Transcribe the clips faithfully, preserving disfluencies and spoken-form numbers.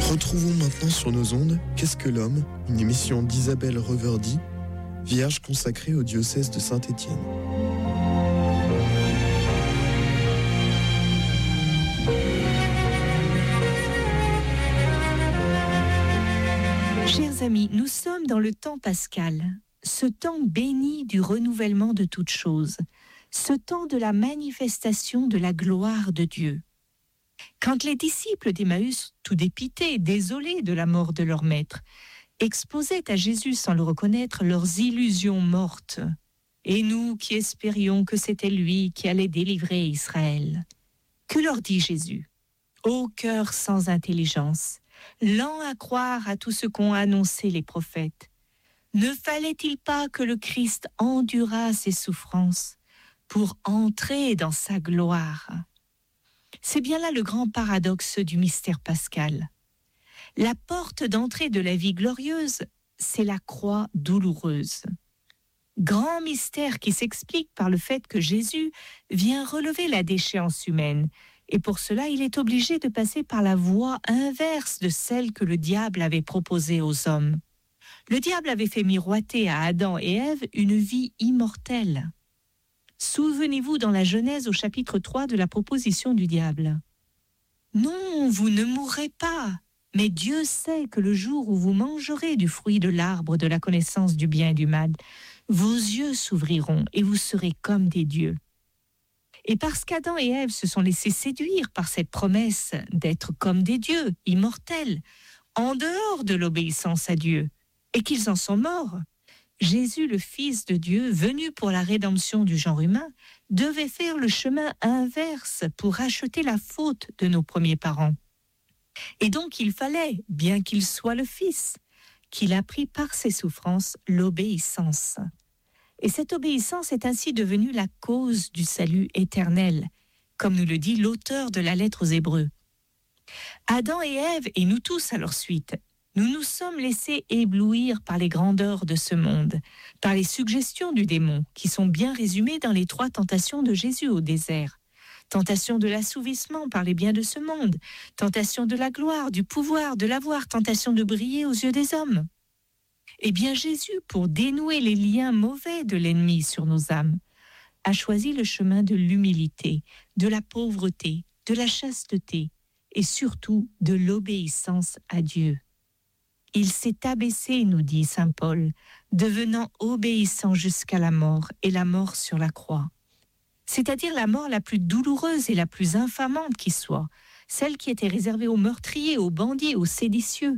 Retrouvons maintenant sur nos ondes Qu'est-ce que l'homme, une émission d'Isabelle Reverdy, vierge consacrée au diocèse de Saint-Étienne. Chers amis, nous sommes dans le temps pascal, ce temps béni du renouvellement de toutes choses, ce temps de la manifestation de la gloire de Dieu. Quand les disciples d'Emmaüs, tout dépités, désolés de la mort de leur maître, exposaient à Jésus sans le reconnaître leurs illusions mortes, et nous qui espérions que c'était lui qui allait délivrer Israël, que leur dit Jésus ? Ô cœur sans intelligence, lent à croire à tout ce qu'ont annoncé les prophètes, ne fallait-il pas que le Christ endurât ses souffrances pour entrer dans sa gloire ? C'est bien là le grand paradoxe du mystère pascal. La porte d'entrée de la vie glorieuse, c'est la croix douloureuse. Grand mystère qui s'explique par le fait que Jésus vient relever la déchéance humaine, et pour cela il est obligé de passer par la voie inverse de celle que le diable avait proposée aux hommes. Le diable avait fait miroiter à Adam et Ève une vie immortelle. Souvenez-vous dans la Genèse au chapitre trois de la proposition du diable. « Non, vous ne mourrez pas, mais Dieu sait que le jour où vous mangerez du fruit de l'arbre de la connaissance du bien et du mal, vos yeux s'ouvriront et vous serez comme des dieux. » Et parce qu'Adam et Ève se sont laissés séduire par cette promesse d'être comme des dieux, immortels, en dehors de l'obéissance à Dieu, et qu'ils en sont morts, Jésus, le Fils de Dieu, venu pour la rédemption du genre humain, devait faire le chemin inverse pour racheter la faute de nos premiers parents. Et donc il fallait, bien qu'il soit le Fils, qu'il apprit par ses souffrances l'obéissance. Et cette obéissance est ainsi devenue la cause du salut éternel, comme nous le dit l'auteur de la lettre aux Hébreux. Adam et Ève, et nous tous à leur suite, nous nous sommes laissés éblouir par les grandeurs de ce monde, par les suggestions du démon, qui sont bien résumées dans les trois tentations de Jésus au désert. Tentation de l'assouvissement par les biens de ce monde, tentation de la gloire, du pouvoir, de l'avoir, tentation de briller aux yeux des hommes. Eh bien Jésus, pour dénouer les liens mauvais de l'ennemi sur nos âmes, a choisi le chemin de l'humilité, de la pauvreté, de la chasteté et surtout de l'obéissance à Dieu. Il s'est abaissé, nous dit saint Paul, devenant obéissant jusqu'à la mort, et la mort sur la croix. C'est-à-dire la mort la plus douloureuse et la plus infamante qui soit, celle qui était réservée aux meurtriers, aux bandits, aux séditieux.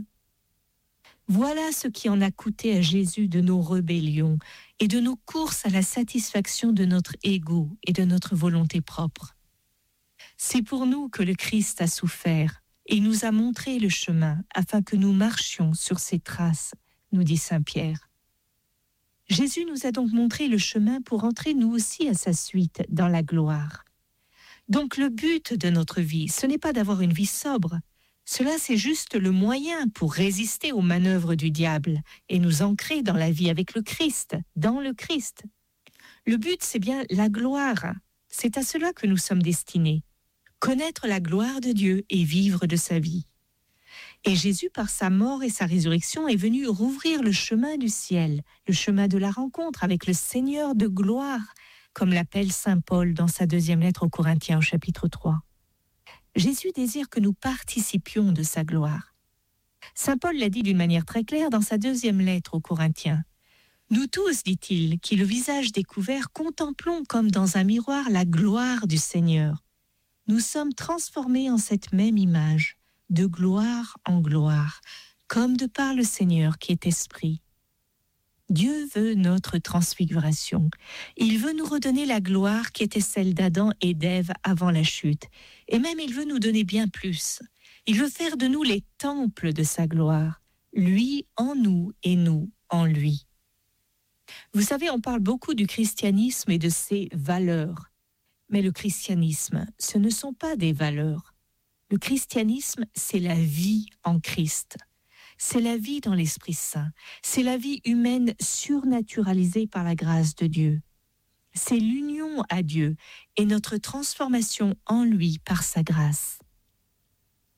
Voilà ce qui en a coûté à Jésus de nos rébellions et de nos courses à la satisfaction de notre ego et de notre volonté propre. C'est pour nous que le Christ a souffert, et nous a montré le chemin afin que nous marchions sur ses traces, nous dit saint Pierre. Jésus nous a donc montré le chemin pour entrer nous aussi à sa suite dans la gloire. Donc le but de notre vie, ce n'est pas d'avoir une vie sobre, cela c'est juste le moyen pour résister aux manœuvres du diable et nous ancrer dans la vie avec le Christ, dans le Christ. Le but c'est bien la gloire, c'est à cela que nous sommes destinés. Connaître la gloire de Dieu et vivre de sa vie. Et Jésus, par sa mort et sa résurrection, est venu rouvrir le chemin du ciel, le chemin de la rencontre avec le Seigneur de gloire, comme l'appelle saint Paul dans sa deuxième lettre aux Corinthiens au chapitre trois. Jésus désire que nous participions de sa gloire. Saint Paul l'a dit d'une manière très claire dans sa deuxième lettre aux Corinthiens. Nous tous, dit-il, qui le visage découvert, contemplons comme dans un miroir la gloire du Seigneur. Nous sommes transformés en cette même image, de gloire en gloire, comme de par le Seigneur qui est esprit. Dieu veut notre transfiguration. Il veut nous redonner la gloire qui était celle d'Adam et d'Ève avant la chute. Et même il veut nous donner bien plus. Il veut faire de nous les temples de sa gloire. Lui en nous et nous en lui. Vous savez, on parle beaucoup du christianisme et de ses valeurs. Mais le christianisme, ce ne sont pas des valeurs. Le christianisme, c'est la vie en Christ. C'est la vie dans l'Esprit Saint. C'est la vie humaine surnaturalisée par la grâce de Dieu. C'est l'union à Dieu et notre transformation en lui par sa grâce.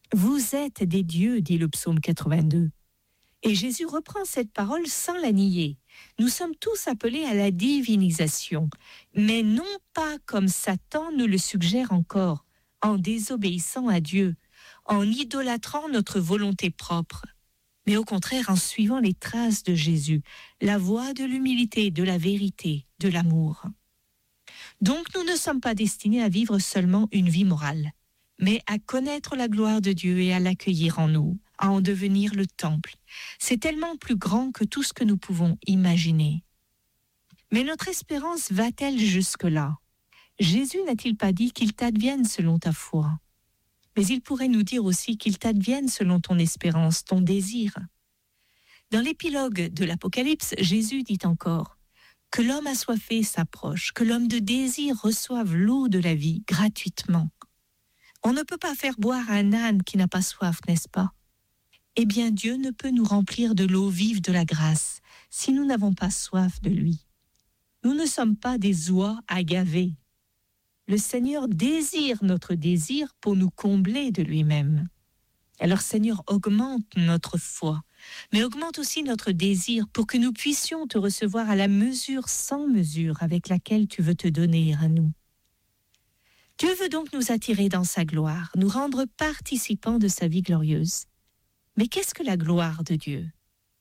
Vous êtes des dieux, dit le psaume quatre-vingt-deux. Et Jésus reprend cette parole sans la nier. Nous sommes tous appelés à la divinisation, mais non pas comme Satan nous le suggère encore, en désobéissant à Dieu, en idolâtrant notre volonté propre, mais au contraire en suivant les traces de Jésus, la voie de l'humilité, de la vérité, de l'amour. Donc nous ne sommes pas destinés à vivre seulement une vie morale, mais à connaître la gloire de Dieu et à l'accueillir en nous, à en devenir le temple. C'est tellement plus grand que tout ce que nous pouvons imaginer. Mais notre espérance va-t-elle jusque-là? Jésus n'a-t-il pas dit qu'il t'advienne selon ta foi? Mais il pourrait nous dire aussi qu'il t'advienne selon ton espérance, ton désir. Dans l'épilogue de l'Apocalypse, Jésus dit encore que l'homme assoiffé s'approche, que l'homme de désir reçoive l'eau de la vie gratuitement. On ne peut pas faire boire un âne qui n'a pas soif, n'est-ce pas? Eh bien, Dieu ne peut nous remplir de l'eau vive de la grâce si nous n'avons pas soif de lui. Nous ne sommes pas des oies agavées. Le Seigneur désire notre désir pour nous combler de lui-même. Alors, Seigneur, augmente notre foi, mais augmente aussi notre désir pour que nous puissions te recevoir à la mesure sans mesure avec laquelle tu veux te donner à nous. Dieu veut donc nous attirer dans sa gloire, nous rendre participants de sa vie glorieuse. Mais qu'est-ce que la gloire de Dieu?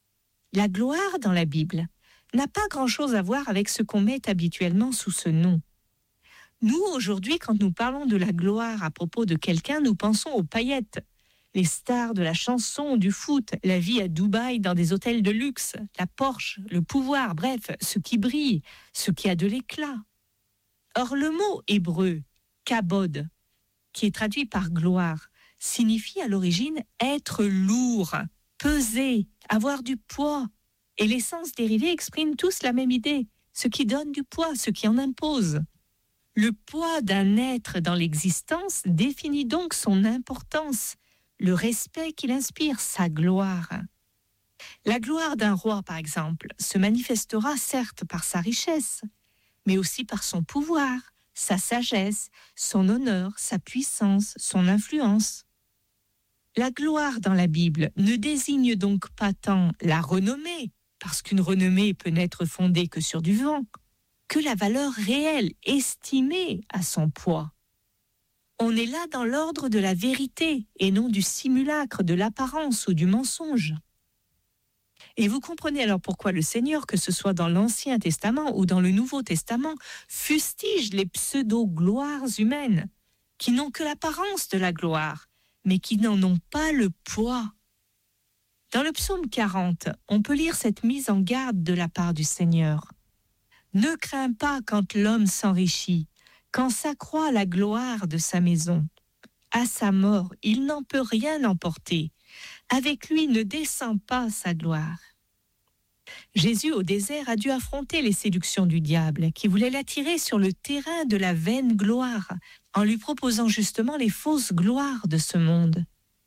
La gloire dans la Bible n'a pas grand-chose à voir avec ce qu'on met habituellement sous ce nom. Nous, aujourd'hui, quand nous parlons de la gloire à propos de quelqu'un, nous pensons aux paillettes, les stars de la chanson, du foot, la vie à Dubaï dans des hôtels de luxe, la Porsche, le pouvoir, bref, ce qui brille, ce qui a de l'éclat. Or, le mot hébreu, kabod, qui est traduit par gloire, signifie à l'origine être lourd, peser, avoir du poids. Et les sens dérivés expriment tous la même idée, ce qui donne du poids, ce qui en impose. Le poids d'un être dans l'existence définit donc son importance, le respect qu'il inspire, sa gloire. La gloire d'un roi, par exemple, se manifestera certes par sa richesse, mais aussi par son pouvoir, sa sagesse, son honneur, sa puissance, son influence. La gloire dans la Bible ne désigne donc pas tant la renommée, parce qu'une renommée peut n'être fondée que sur du vent, que la valeur réelle, estimée à son poids. On est là dans l'ordre de la vérité et non du simulacre, de l'apparence ou du mensonge. Et vous comprenez alors pourquoi le Seigneur, que ce soit dans l'Ancien Testament ou dans le Nouveau Testament, fustige les pseudo-gloires humaines, qui n'ont que l'apparence de la gloire, mais qui n'en ont pas le poids. Dans le psaume quarante, on peut lire cette mise en garde de la part du Seigneur. « Ne crains pas quand l'homme s'enrichit, quand s'accroît la gloire de sa maison. À sa mort, il n'en peut rien emporter. Avec lui ne descend pas sa gloire. » Jésus, au désert, a dû affronter les séductions du diable, qui voulait l'attirer sur le terrain de la vaine gloire, en lui proposant justement les fausses gloires de ce monde.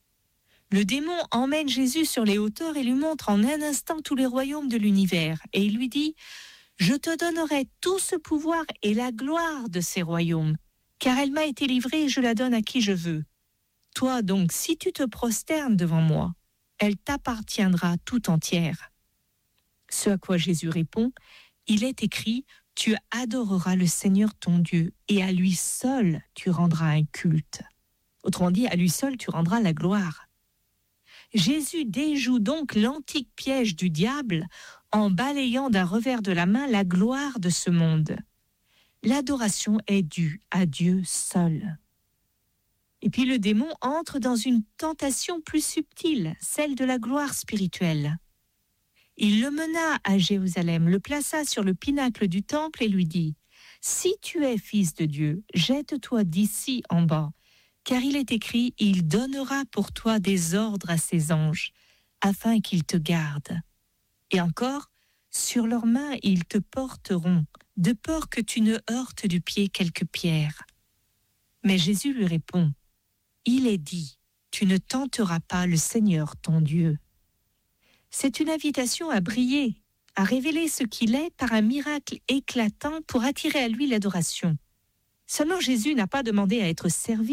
Le démon emmène Jésus sur les hauteurs et lui montre en un instant tous les royaumes de l'univers. Et il lui dit « Je te donnerai tout ce pouvoir et la gloire de ces royaumes, car elle m'a été livrée et je la donne à qui je veux. Toi donc, si tu te prosternes devant moi, elle t'appartiendra tout entière. » Ce à quoi Jésus répond « Il est écrit, tu adoreras le Seigneur ton Dieu, et à lui seul tu rendras un culte. » Autrement dit, à lui seul tu rendras la gloire. Jésus déjoue donc l'antique piège du diable en balayant d'un revers de la main la gloire de ce monde. L'adoration est due à Dieu seul. Et puis le démon entre dans une tentation plus subtile, celle de la gloire spirituelle. Il le mena à Jérusalem, le plaça sur le pinacle du temple et lui dit « Si tu es fils de Dieu, jette-toi d'ici en bas, car il est écrit, il donnera pour toi des ordres à ses anges, afin qu'ils te gardent. Et encore, sur leurs mains ils te porteront, de peur que tu ne heurtes du pied quelque pierre. » Mais Jésus lui répond, « Il est dit, tu ne tenteras pas le Seigneur ton Dieu. » C'est une invitation à briller, à révéler ce qu'il est par un miracle éclatant pour attirer à lui l'adoration. Seulement Jésus n'a pas demandé à être servi,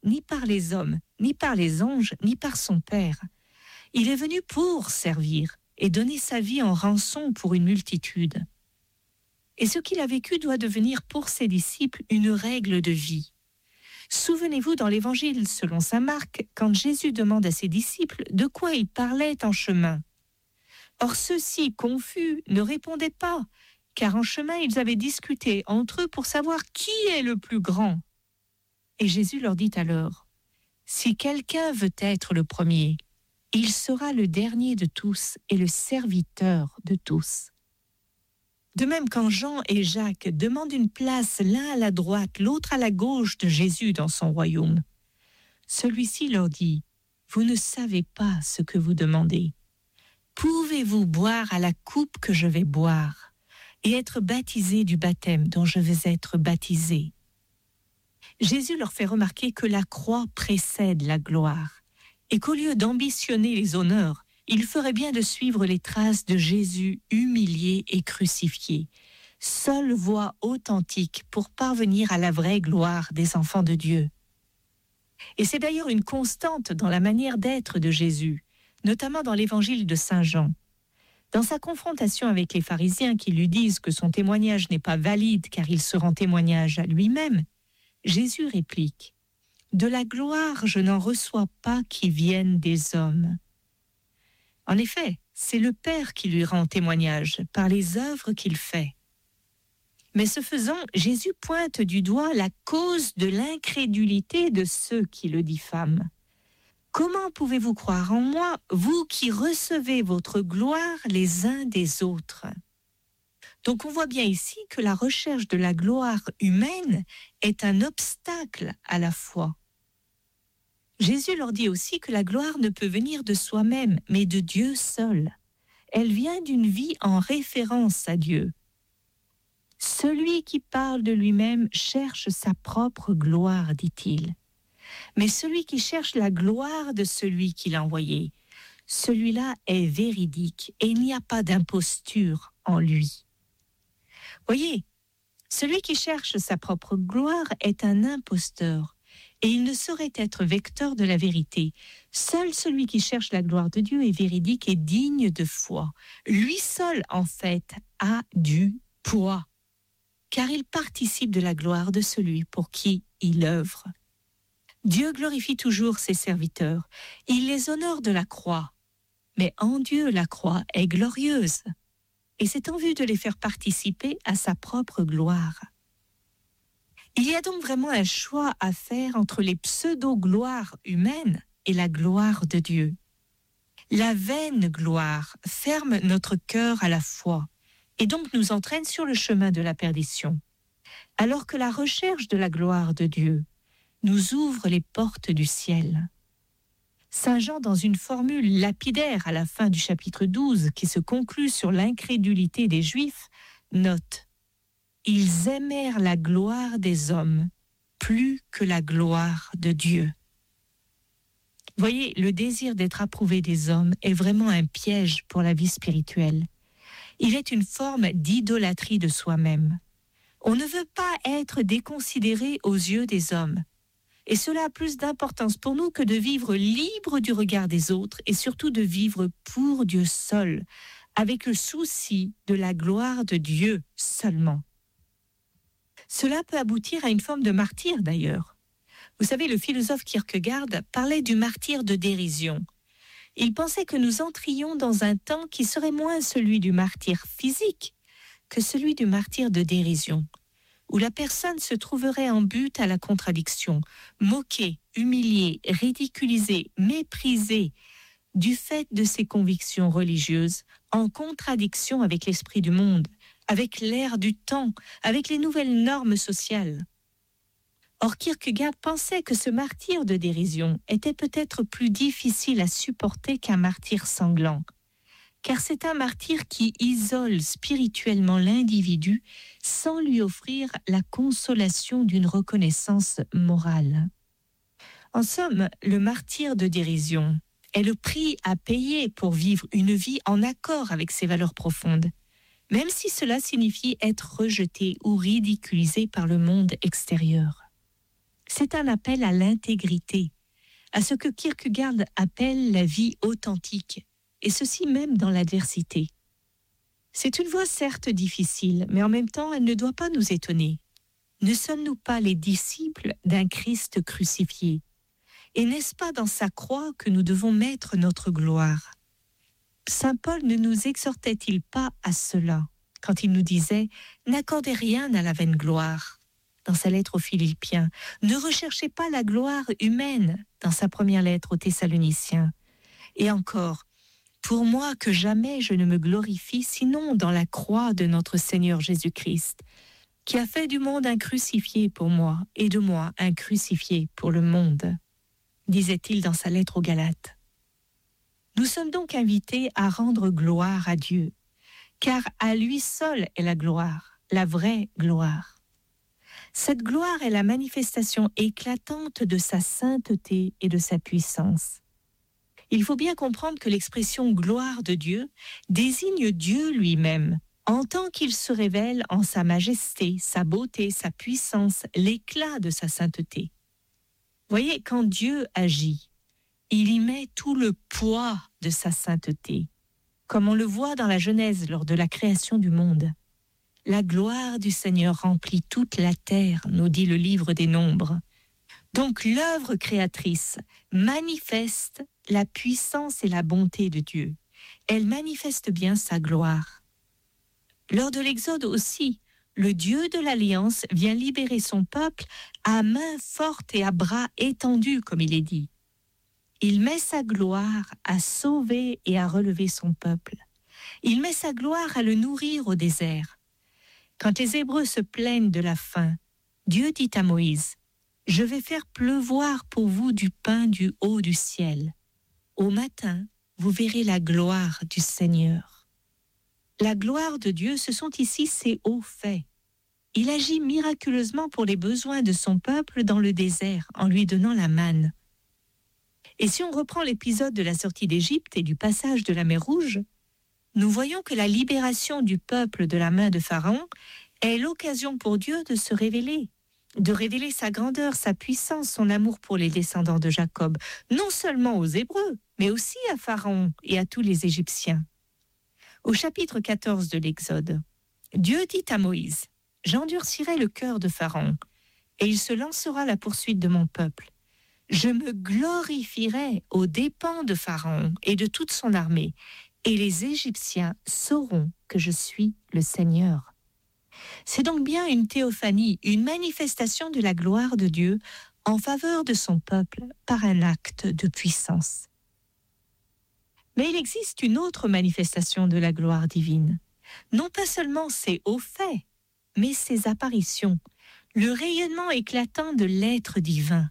ni par les hommes, ni par les anges, ni par son Père. Il est venu pour servir et donner sa vie en rançon pour une multitude. Et ce qu'il a vécu doit devenir pour ses disciples une règle de vie. Souvenez-vous dans l'Évangile selon saint Marc, quand Jésus demande à ses disciples de quoi il parlait en chemin. Or ceux-ci, confus, ne répondaient pas, car en chemin ils avaient discuté entre eux pour savoir qui est le plus grand. Et Jésus leur dit alors, « Si quelqu'un veut être le premier, il sera le dernier de tous et le serviteur de tous. » De même, quand Jean et Jacques demandent une place l'un à la droite, l'autre à la gauche de Jésus dans son royaume, celui-ci leur dit, « Vous ne savez pas ce que vous demandez. Pouvez-vous boire à la coupe que je vais boire et être baptisé du baptême dont je vais être baptisé ?» Jésus leur fait remarquer que la croix précède la gloire et qu'au lieu d'ambitionner les honneurs, il ferait bien de suivre les traces de Jésus humilié et crucifié, seule voie authentique pour parvenir à la vraie gloire des enfants de Dieu. Et c'est d'ailleurs une constante dans la manière d'être de Jésus, notamment dans l'évangile de saint Jean. Dans sa confrontation avec les pharisiens qui lui disent que son témoignage n'est pas valide car il se rend témoignage à lui-même, Jésus réplique « De la gloire, je n'en reçois pas qui viennent des hommes. » En effet, c'est le Père qui lui rend témoignage par les œuvres qu'il fait. Mais ce faisant, Jésus pointe du doigt la cause de l'incrédulité de ceux qui le diffament. Comment pouvez-vous croire en moi, vous qui recevez votre gloire les uns des autres ? Donc on voit bien ici que la recherche de la gloire humaine est un obstacle à la foi. Jésus leur dit aussi que la gloire ne peut venir de soi-même, mais de Dieu seul. Elle vient d'une vie en référence à Dieu. Celui qui parle de lui-même cherche sa propre gloire, dit-il. Mais celui qui cherche la gloire de celui qui l'a envoyé, celui-là est véridique et il n'y a pas d'imposture en lui. Voyez, celui qui cherche sa propre gloire est un imposteur et il ne saurait être vecteur de la vérité. Seul celui qui cherche la gloire de Dieu est véridique et digne de foi. Lui seul, en fait, a du poids, car il participe de la gloire de celui pour qui il œuvre. Dieu glorifie toujours ses serviteurs. Il les honore de la croix. Mais en Dieu, la croix est glorieuse. Et c'est en vue de les faire participer à sa propre gloire. Il y a donc vraiment un choix à faire entre les pseudo-gloires humaines et la gloire de Dieu. La vaine gloire ferme notre cœur à la foi et donc nous entraîne sur le chemin de la perdition, alors que la recherche de la gloire de Dieu nous ouvre les portes du ciel. Saint Jean, dans une formule lapidaire à la fin du chapitre douze qui se conclut sur l'incrédulité des Juifs, note « Ils aimèrent la gloire des hommes plus que la gloire de Dieu. » Voyez, le désir d'être approuvé des hommes est vraiment un piège pour la vie spirituelle. Il est une forme d'idolâtrie de soi-même. On ne veut pas être déconsidéré aux yeux des hommes. Et cela a plus d'importance pour nous que de vivre libre du regard des autres et surtout de vivre pour Dieu seul, avec le souci de la gloire de Dieu seulement. Cela peut aboutir à une forme de martyre d'ailleurs. Vous savez, le philosophe Kierkegaard parlait du martyre de dérision. Il pensait que nous entrions dans un temps qui serait moins celui du martyre physique que celui du martyre de dérision, où la personne se trouverait en but à la contradiction, moquée, humiliée, ridiculisée, méprisée du fait de ses convictions religieuses, en contradiction avec l'esprit du monde, avec l'air du temps, avec les nouvelles normes sociales. Or, Kierkegaard pensait que ce martyre de dérision était peut-être plus difficile à supporter qu'un martyre sanglant, car c'est un martyre qui isole spirituellement l'individu sans lui offrir la consolation d'une reconnaissance morale. En somme, le martyre de dérision est le prix à payer pour vivre une vie en accord avec ses valeurs profondes, même si cela signifie être rejeté ou ridiculisé par le monde extérieur. C'est un appel à l'intégrité, à ce que Kierkegaard appelle la vie authentique, et ceci même dans l'adversité. C'est une voie certes difficile, mais en même temps, elle ne doit pas nous étonner. Ne sommes-nous pas les disciples d'un Christ crucifié? Et n'est-ce pas dans sa croix que nous devons mettre notre gloire? Saint Paul ne nous exhortait-il pas à cela quand il nous disait « N'accordez rien à la vaine gloire » dans sa lettre aux Philippiens. Ne recherchez pas la gloire humaine dans sa première lettre aux Thessaloniciens. Et encore, pour moi que jamais je ne me glorifie sinon dans la croix de notre Seigneur Jésus-Christ, qui a fait du monde un crucifié pour moi et de moi un crucifié pour le monde, disait-il dans sa lettre aux Galates. Nous sommes donc invités à rendre gloire à Dieu, car à lui seul est la gloire, la vraie gloire. Cette gloire est la manifestation éclatante de sa sainteté et de sa puissance. Il faut bien comprendre que l'expression « gloire de Dieu » désigne Dieu lui-même, en tant qu'il se révèle en sa majesté, sa beauté, sa puissance, l'éclat de sa sainteté. Voyez, quand Dieu agit, il y met tout le poids de sa sainteté, comme on le voit dans la Genèse lors de la création du monde. La gloire du Seigneur remplit toute la terre, nous dit le livre des Nombres. Donc l'œuvre créatrice manifeste la puissance et la bonté de Dieu. Elle manifeste bien sa gloire. Lors de l'Exode aussi, le Dieu de l'Alliance vient libérer son peuple à main forte et à bras étendus, comme il est dit. Il met sa gloire à sauver et à relever son peuple. Il met sa gloire à le nourrir au désert. Quand les Hébreux se plaignent de la faim, Dieu dit à Moïse, « Je vais faire pleuvoir pour vous du pain du haut du ciel. Au matin, vous verrez la gloire du Seigneur. » La gloire de Dieu, ce sont ici ses hauts faits. Il agit miraculeusement pour les besoins de son peuple dans le désert, en lui donnant la manne. Et si on reprend l'épisode de la sortie d'Égypte et du passage de la mer Rouge, nous voyons que la libération du peuple de la main de Pharaon est l'occasion pour Dieu de se révéler, de révéler sa grandeur, sa puissance, son amour pour les descendants de Jacob, non seulement aux Hébreux, mais aussi à Pharaon et à tous les Égyptiens. Au chapitre quatorze de l'Exode, Dieu dit à Moïse, « J'endurcirai le cœur de Pharaon, et il se lancera à la poursuite de mon peuple. Je me glorifierai aux dépens de Pharaon et de toute son armée, et les Égyptiens sauront que je suis le Seigneur. » C'est donc bien une théophanie, une manifestation de la gloire de Dieu en faveur de son peuple par un acte de puissance. Mais il existe une autre manifestation de la gloire divine. Non pas seulement ses hauts faits, mais ses apparitions, le rayonnement éclatant de l'être divin.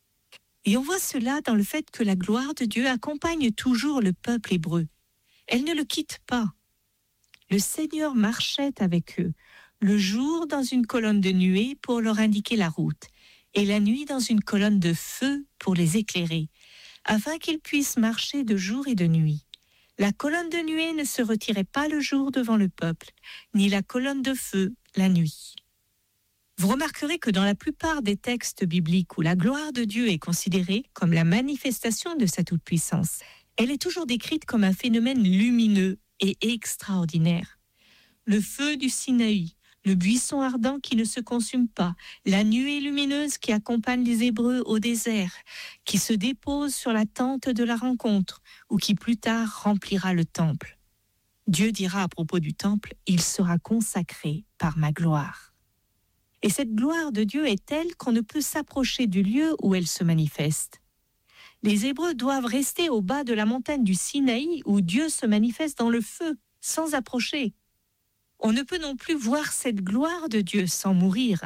Et on voit cela dans le fait que la gloire de Dieu accompagne toujours le peuple hébreu. Elle ne le quitte pas. Le Seigneur marchait avec eux, le jour dans une colonne de nuée pour leur indiquer la route, et la nuit dans une colonne de feu pour les éclairer, afin qu'ils puissent marcher de jour et de nuit. La colonne de nuée ne se retirait pas le jour devant le peuple, ni la colonne de feu la nuit. Vous remarquerez que dans la plupart des textes bibliques où la gloire de Dieu est considérée comme la manifestation de sa toute-puissance, elle est toujours décrite comme un phénomène lumineux et extraordinaire. Le feu du Sinaï, le buisson ardent qui ne se consume pas, la nuée lumineuse qui accompagne les Hébreux au désert, qui se dépose sur la tente de la rencontre ou qui plus tard remplira le temple. Dieu dira à propos du temple, « Il sera consacré par ma gloire ». Et cette gloire de Dieu est telle qu'on ne peut s'approcher du lieu où elle se manifeste. Les Hébreux doivent rester au bas de la montagne du Sinaï où Dieu se manifeste dans le feu, sans approcher. On ne peut non plus voir cette gloire de Dieu sans mourir.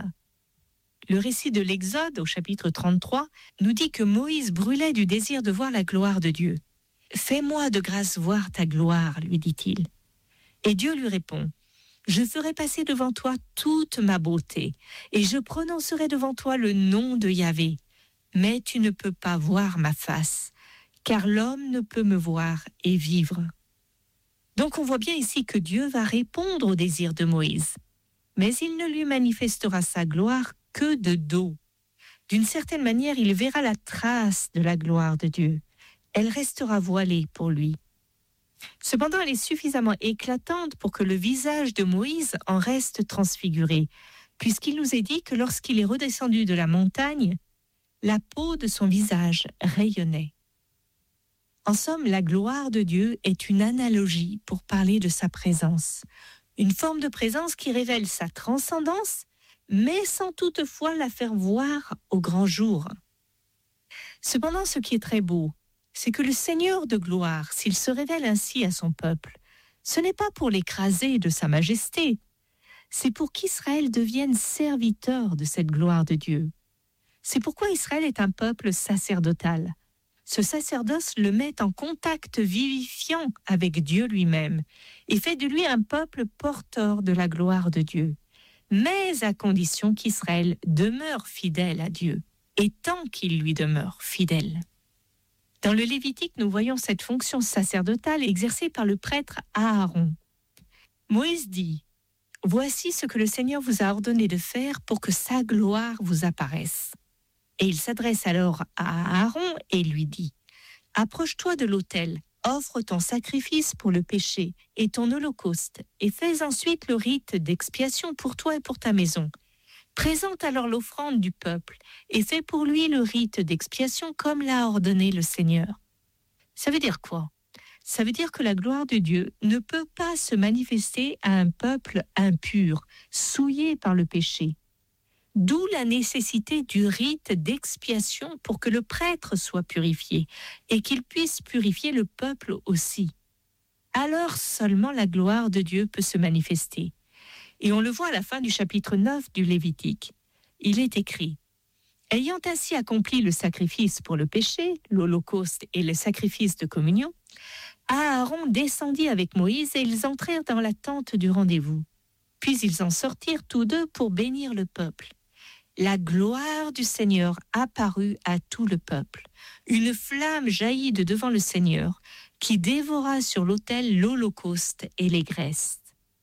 Le récit de l'Exode, au chapitre trente-trois, nous dit que Moïse brûlait du désir de voir la gloire de Dieu. « Fais-moi de grâce voir ta gloire, lui dit-il. Et Dieu lui répond, « Je ferai passer devant toi toute ma beauté, et je prononcerai devant toi le nom de Yahvé. Mais tu ne peux pas voir ma face, car l'homme ne peut me voir et vivre. » Donc on voit bien ici que Dieu va répondre au désir de Moïse. Mais il ne lui manifestera sa gloire que de dos. D'une certaine manière, il verra la trace de la gloire de Dieu. Elle restera voilée pour lui. Cependant, elle est suffisamment éclatante pour que le visage de Moïse en reste transfiguré, puisqu'il nous est dit que lorsqu'il est redescendu de la montagne, la peau de son visage rayonnait. En somme, la gloire de Dieu est une analogie pour parler de sa présence, une forme de présence qui révèle sa transcendance, mais sans toutefois la faire voir au grand jour. Cependant, ce qui est très beau, c'est que le Seigneur de gloire, s'il se révèle ainsi à son peuple, ce n'est pas pour l'écraser de sa majesté, c'est pour qu'Israël devienne serviteur de cette gloire de Dieu. C'est pourquoi Israël est un peuple sacerdotal. Ce sacerdoce le met en contact vivifiant avec Dieu lui-même et fait de lui un peuple porteur de la gloire de Dieu, mais à condition qu'Israël demeure fidèle à Dieu, et tant qu'il lui demeure fidèle. Dans le Lévitique, nous voyons cette fonction sacerdotale exercée par le prêtre Aaron. Moïse dit « Voici ce que le Seigneur vous a ordonné de faire pour que sa gloire vous apparaisse. » Et il s'adresse alors à Aaron et lui dit « Approche-toi de l'autel, offre ton sacrifice pour le péché et ton holocauste, et fais ensuite le rite d'expiation pour toi et pour ta maison. Présente alors l'offrande du peuple et fais pour lui le rite d'expiation comme l'a ordonné le Seigneur. » Ça veut dire quoi ? Ça veut dire que la gloire de Dieu ne peut pas se manifester à un peuple impur, souillé par le péché. D'où la nécessité du rite d'expiation pour que le prêtre soit purifié et qu'il puisse purifier le peuple aussi. Alors seulement la gloire de Dieu peut se manifester. Et on le voit à la fin du chapitre neuf du Lévitique. Il est écrit « Ayant ainsi accompli le sacrifice pour le péché, l'holocauste et le sacrifice de communion, Aaron descendit avec Moïse et ils entrèrent dans la tente du rendez-vous. Puis ils en sortirent tous deux pour bénir le peuple. La gloire du Seigneur apparut à tout le peuple. Une flamme jaillit de devant le Seigneur, qui dévora sur l'autel l'holocauste et les graisses.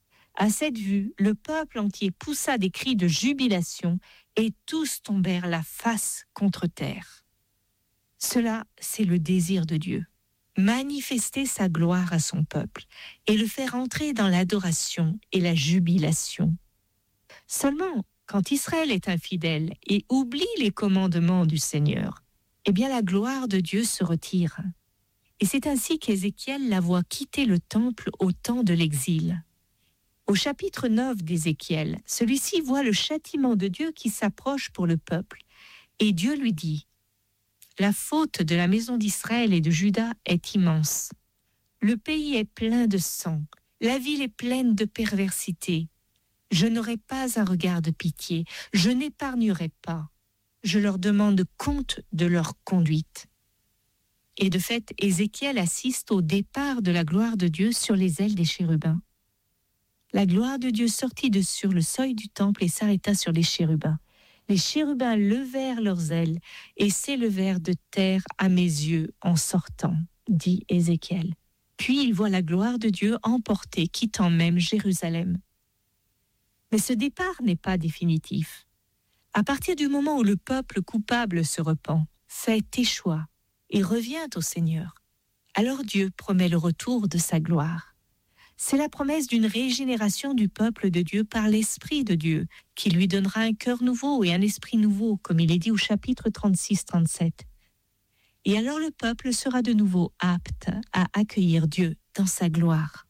À cette vue, le peuple entier poussa des cris de jubilation et tous tombèrent la face contre terre. Cela, c'est le désir de Dieu. Manifester sa gloire à son peuple et le faire entrer dans l'adoration et la jubilation. Seulement, quand Israël est infidèle et oublie les commandements du Seigneur, eh bien la gloire de Dieu se retire. Et c'est ainsi qu'Ézéchiel la voit quitter le temple au temps de l'exil. Au chapitre neuf d'Ézéchiel, celui-ci voit le châtiment de Dieu qui s'approche pour le peuple. Et Dieu lui dit « La faute de la maison d'Israël et de Juda est immense. Le pays est plein de sang, la ville est pleine de perversité. Je n'aurai pas un regard de pitié, je n'épargnerai pas. Je leur demande compte de leur conduite. » Et de fait, Ézéchiel assiste au départ de la gloire de Dieu sur les ailes des chérubins. La gloire de Dieu sortit de sur le seuil du temple et s'arrêta sur les chérubins. Les chérubins levèrent leurs ailes et s'élevèrent de terre à mes yeux en sortant, dit Ézéchiel. Puis il voit la gloire de Dieu emporter, quittant même Jérusalem. Mais ce départ n'est pas définitif. À partir du moment où le peuple coupable se repent, fait échoua et revient au Seigneur, alors Dieu promet le retour de sa gloire. C'est la promesse d'une régénération du peuple de Dieu par l'Esprit de Dieu, qui lui donnera un cœur nouveau et un esprit nouveau, comme il est dit au chapitre trente-six trente-sept. Et alors le peuple sera de nouveau apte à accueillir Dieu dans sa gloire.